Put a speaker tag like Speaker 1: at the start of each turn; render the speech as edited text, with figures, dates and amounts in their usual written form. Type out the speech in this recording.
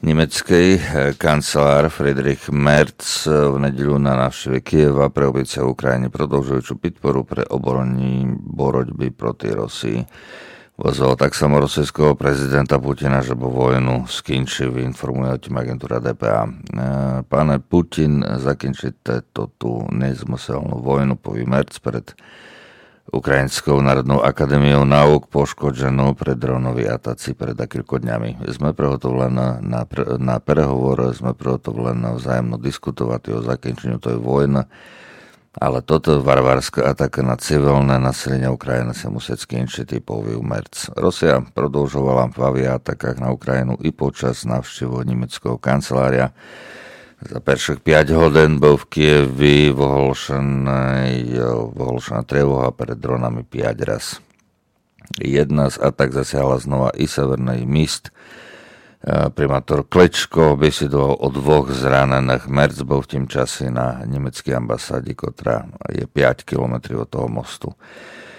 Speaker 1: Nemeckej kancelár Friedrich Merz v nedeľu na návšteve Kyjeva preobecia Ukrajine produžujúcu podporu pre obrany borotby proti Rosii. Pozval tak samorosijského prezidenta Putina, že bo vojnu skinčí, informuje o tým agentúra DPA. Pane Putin, zakončite tú nezmyselnú vojnu, povie Merz pred Ukrajinskou národnou akadémiou náuk poškodženou pred dronovými ataci pred akýmko dňami. Sme prehotovlení na prehovor, sme prehotovlení vzájomno diskutovať o zakončeniu tej vojny, ale toto varvárska ataka na civilné naselenie Ukrajiny sa musí skončiť, povie Merz. Rusia prodĺžovala v aviátakách na Ukrajinu i počas návštevu nemeckého kancelária. Za prvých 5 hodín bol v Kyjevi voholšená trevoha pred dronami 5 raz. Jedna z atak zasiahla znova i severný Míst. Primátor Klečko besedoval o 2 zranených. Merz bol v tým čase na nemeckej ambasáde, ktorá je 5 km od toho mostu.